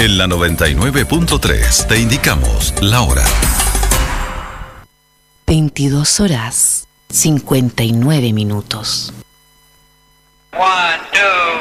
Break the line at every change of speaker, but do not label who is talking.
En la 99.3 te indicamos la hora.
22 horas 59 minutos.
1, 2.